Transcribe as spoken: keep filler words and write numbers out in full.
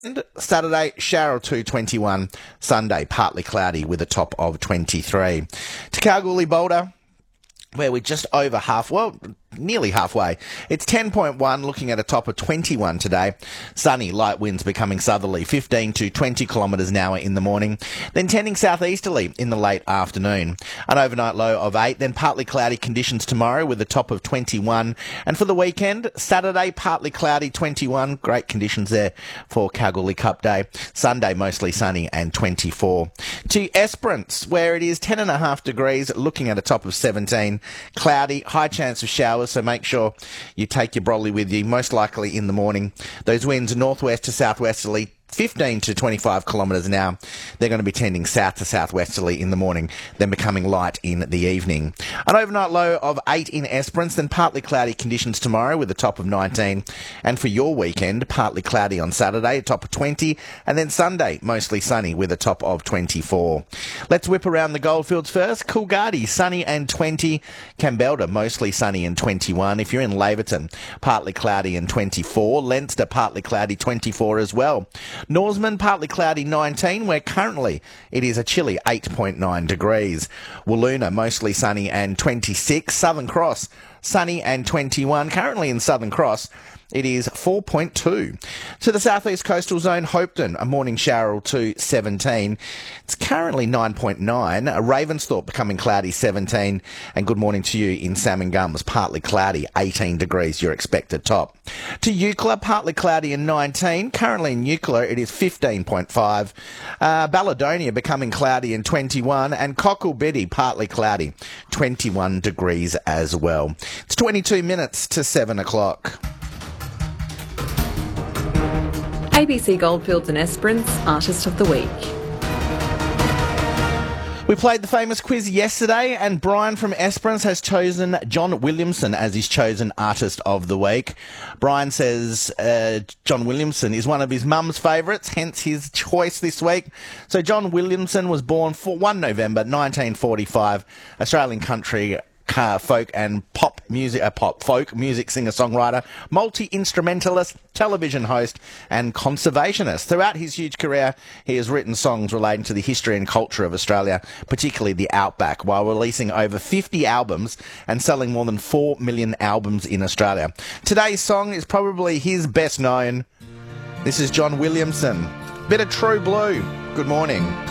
Saturday, shower or two, twenty-one. Sunday, partly cloudy with a top of twenty-three. To Kalgoorlie, Boulder, where we're just over half, well, nearly halfway. It's ten point one, looking at a top of twenty-one today. Sunny, light winds becoming southerly, fifteen to twenty kilometres an hour in the morning, then tending southeasterly in the late afternoon. An overnight low of eight, then partly cloudy conditions tomorrow with a top of twenty-one. And for the weekend, Saturday, partly cloudy, twenty-one. Great conditions there for Kalgoorlie Cup Day. Sunday, mostly sunny and twenty-four. To Esperance, where it is ten and a half degrees, looking at a top of seventeen. Cloudy, high chance of showers, so make sure you take your brolly with you, most likely in the morning. Those winds northwest to southwesterly, fifteen to twenty-five kilometres an hour. They're going to be tending south to southwesterly in the morning, then becoming light in the evening. An overnight low of eight in Esperance, then partly cloudy conditions tomorrow with a top of nineteen. And for your weekend, partly cloudy on Saturday, a top of twenty, and then Sunday, mostly sunny with a top of twenty-four. Let's whip around the goldfields first. Coolgardie, sunny and twenty. Campbelda, mostly sunny and twenty-one. If you're in Laverton, partly cloudy and twenty-four. Leinster, partly cloudy, twenty-four as well. Norseman, partly cloudy, nineteen, where currently it is a chilly eight point nine degrees. Wiluna, mostly sunny and twenty-six. Southern Cross, sunny and twenty-one. Currently in Southern Cross, it is four point two. To the southeast coastal zone, Hopeton, a morning shower or two, seventeen. It's currently nine point nine. Ravensthorpe becoming cloudy, seventeen. And good morning to you in Salmon Gums, partly cloudy, eighteen degrees, your expected top. To Eucla, partly cloudy and nineteen. Currently in Eucla, it is fifteen point five. Uh, Balladonia becoming cloudy and twenty-one. And Cocklebiddy, partly cloudy, twenty-one degrees as well. It's twenty-two minutes to seven o'clock. A B C Goldfields and Esperance Artist of the Week. We played the famous quiz yesterday, and Brian from Esperance has chosen John Williamson as his chosen Artist of the Week. Brian says uh, John Williamson is one of his mum's favourites, hence his choice this week. So John Williamson was born for the first of November nineteen forty-five, Australian country Uh, folk and pop music, uh, pop folk music singer-songwriter, multi-instrumentalist, television host and conservationist. Throughout his huge career, he has written songs relating to the history and culture of Australia, particularly the Outback, while releasing over fifty albums and selling more than four million albums in Australia. Today's song is probably his best known. This is John Williamson. Bit of True Blue. Good morning.